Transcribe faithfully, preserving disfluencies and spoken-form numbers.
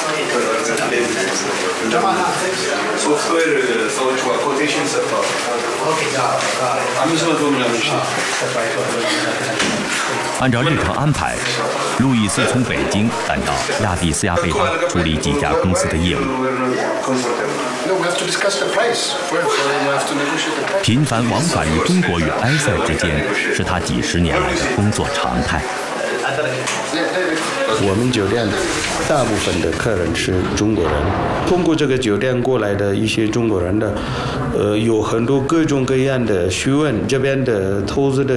Software sauceva quotation support. Am zis mă domnule amici. 按照日程安排，路易斯从北京赶到亚的斯亚贝巴处理几家公司的业务。频繁往返于中国与埃塞之间，是他几十年来的工作常态。 我们酒店大部分的客人是中国人，通过这个酒店过来的一些中国人的，呃，有很多各种各样的询问这边的投资的